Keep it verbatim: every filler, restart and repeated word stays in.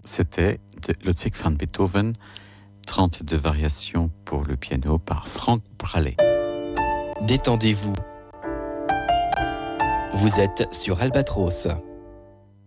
C'était de Ludwig van Beethoven, trente-deux variations pour le piano par Franck Braley. Détendez-vous. Vous êtes sur Albatros.